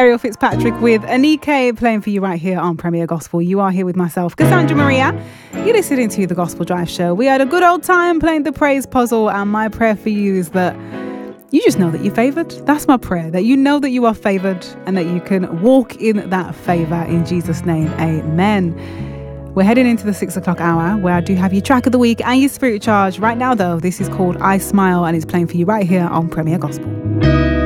Ariel Fitzpatrick with Anike playing for you right here on Premier Gospel. You are here with myself, Cassandra Maria. You're listening to The Gospel Drive Show. We had a good old time playing the praise puzzle, and my prayer for you is that you just know that you're favoured. That's my prayer, that you know that you are favoured and that you can walk in that favour in Jesus' name. Amen. We're heading into the 6 o'clock hour where I do have your track of the week and your spirit charge. Right now, though, this is called I Smile and it's playing for you right here on Premier Gospel.